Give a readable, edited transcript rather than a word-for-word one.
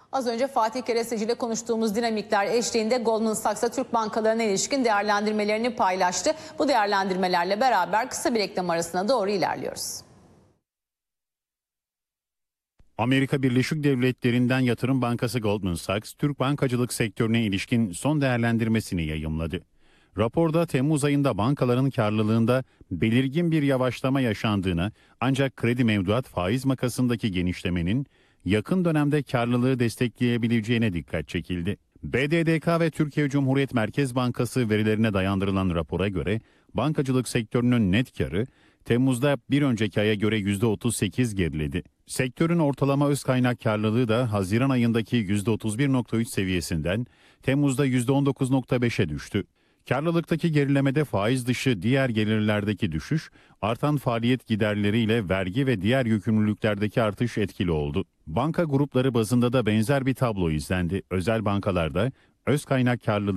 Az önce Fatih Keresteci ile konuştuğumuz dinamikler eşliğinde Goldman Sachs'a Türk bankalarına ilişkin değerlendirmelerini paylaştı. Bu değerlendirmelerle beraber kısa bir reklam arasına doğru ilerliyoruz. Amerika Birleşik Devletleri'nden yatırım bankası Goldman Sachs, Türk bankacılık sektörüne ilişkin son değerlendirmesini yayımladı. Raporda Temmuz ayında bankaların karlılığında belirgin bir yavaşlama yaşandığını, ancak kredi mevduat faiz makasındaki genişlemenin yakın dönemde karlılığı destekleyebileceğine dikkat çekildi. BDDK ve Türkiye Cumhuriyet Merkez Bankası verilerine dayandırılan rapora göre bankacılık sektörünün net karı Temmuz'da bir önceki aya göre %38 geriledi. Sektörün ortalama öz kaynak karlılığı da Haziran ayındaki %31,3 seviyesinden Temmuz'da %19,5'e düştü. Karlılıktaki gerilemede faiz dışı diğer gelirlerdeki düşüş, artan faaliyet giderleriyle vergi ve diğer yükümlülüklerdeki artış etkili oldu. Banka grupları bazında da benzer bir tablo izlendi. Özel bankalarda öz kaynak karlılığı